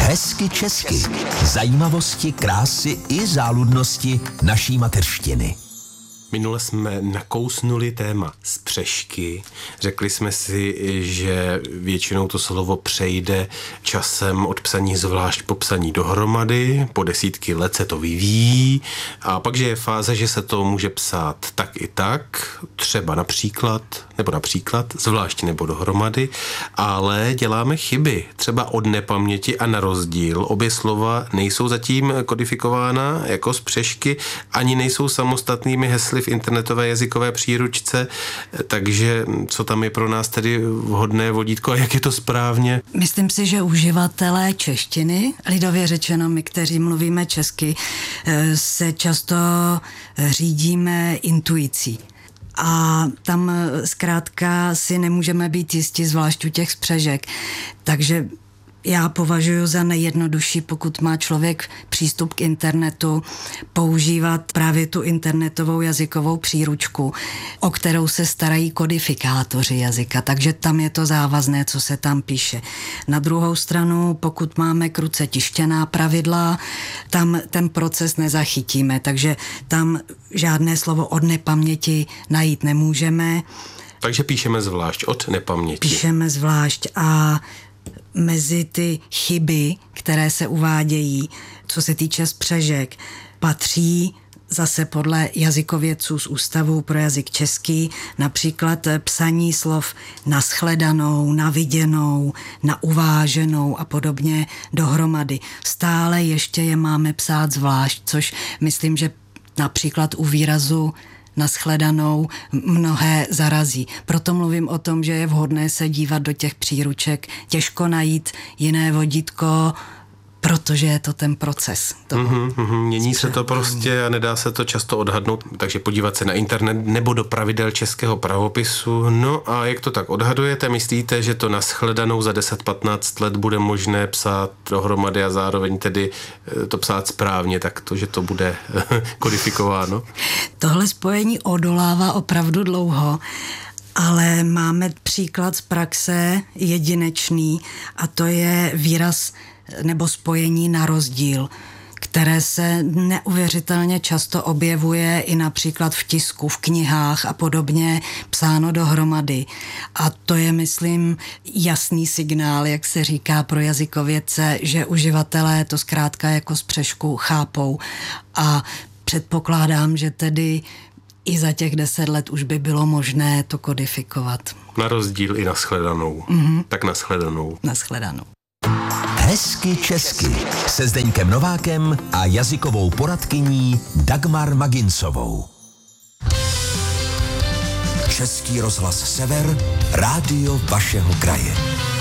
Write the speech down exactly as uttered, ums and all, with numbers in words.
Hezky česky. Zajímavosti, krásy i záludnosti naší mateřštiny. Minule jsme nakousnuli téma spřežky. Řekli jsme si, že většinou to slovo přejde časem od psaní zvlášť po psaní dohromady. Po desítky let se to vyvíjí. A pak, že je fáze, že se to může psát tak i tak, třeba například, nebo například, zvlášť nebo dohromady, ale děláme chyby. Třeba od nepaměti a na rozdíl. Obě slova nejsou zatím kodifikována jako spřežky, ani nejsou samostatnými hesly v internetové jazykové příručce, takže co tam je pro nás tedy vhodné vodítko a jak je to správně? Myslím si, že uživatelé češtiny, lidově řečeno my, kteří mluvíme česky, se často řídíme intuicí. A tam zkrátka si nemůžeme být jistí, zvlášť u těch spřežek. Takže já považuji za nejjednodušší, pokud má člověk přístup k internetu, používat právě tu internetovou jazykovou příručku, o kterou se starají kodifikátoři jazyka, takže tam je to závazné, co se tam píše. Na druhou stranu, pokud máme kruce tištěná pravidla, tam ten proces nezachytíme, takže tam žádné slovo od nepaměti najít nemůžeme. Takže píšeme zvlášť od nepaměti. Píšeme zvlášť a mezi ty chyby, které se uvádějí, co se týče spřežek, patří zase podle jazykovědců z Ústavu pro jazyk český například psaní slov na shledanou, na viděnou, na uváženou a podobně dohromady. Stále ještě je máme psát zvlášť, což myslím, že například u výrazu nashledanou mnohé zarazí. Proto mluvím o tom, že je vhodné se dívat do těch příruček, těžko najít jiné vodítko, protože je to ten proces. Mm-hmm, mm-hmm. Mění se to prostě a nedá se to často odhadnout, takže podívat se na internet nebo do pravidel českého pravopisu. No a jak to tak odhadujete? Myslíte, že to nashledanou za deset patnáct let bude možné psát dohromady a zároveň tedy to psát správně, tak to, že to bude kodifikováno? Tohle spojení odolává opravdu dlouho, ale máme příklad z praxe jedinečný a to je výraz nebo spojení na rozdíl, které se neuvěřitelně často objevuje i například v tisku, v knihách a podobně psáno dohromady. A to je, myslím, jasný signál, jak se říká pro jazykovědce, že uživatelé to zkrátka jako spřežku chápou a předpokládám, že tedy i za těch deset let už by bylo možné to kodifikovat. Na rozdíl i nashledanou. Mm-hmm. Tak nashledanou. Nashledanou. Hezky česky se Zdeňkem Novákem a jazykovou poradkyní Dagmar Maginsovou. Český rozhlas Sever, rádio vašeho kraje.